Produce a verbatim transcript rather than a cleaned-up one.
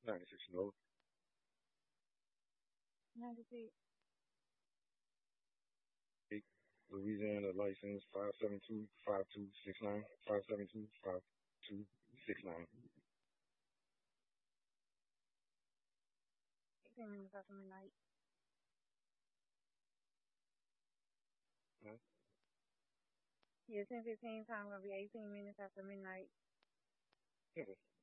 ninety-six North. ninety-six. Eight, Louisiana license five seven two five two six nine. Five seven two five two six nine. eighteen minutes after midnight. Huh? Yeah, ten fifteen time gonna be eighteen minutes after midnight. Okay.